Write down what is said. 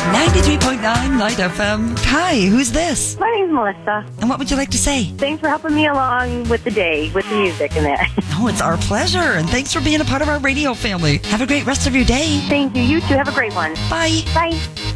93.9 Night FM. Hi, who's this? My name's Melissa. And what would you like to say? Thanks for helping me along with the day, with the music and that. Oh, it's our pleasure. And thanks for being a part of our radio family. Have a great rest of your day. Thank you. You too. Have a great one. Bye. Bye.